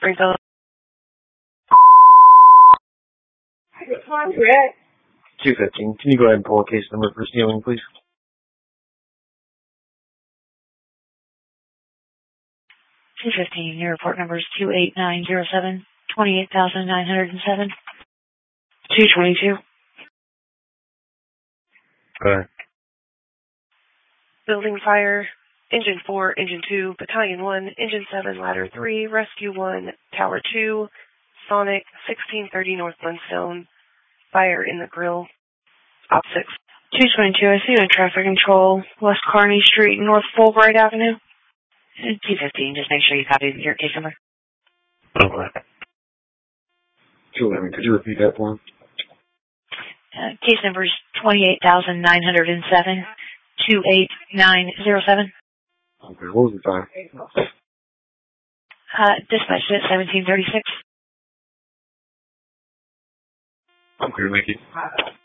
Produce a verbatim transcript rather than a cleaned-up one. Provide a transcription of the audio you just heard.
Springfield. two fifteen. Can you go ahead and pull a case number for stealing, please? two fifteen, your report number is two eight nine zero seven, twenty-eight thousand nine hundred seven. two twenty-two. Go ahead. Building fire, engine four, engine two, battalion one, engine seven, ladder three, rescue one, tower two, Sonic, sixteen thirty North Flintstone, fire in the grill, op six. two twenty-two, I see you in traffic control, West Kearney Street, North Fulbright Avenue. two fifteen, just make sure you copy your case number. Okay. two eleven, could you repeat that for me? Uh, case number is twenty-eight thousand nine hundred seven, two eight nine zero seven. Okay, what was the time? Uh, dispatched at seventeen thirty-six. Okay, thank you.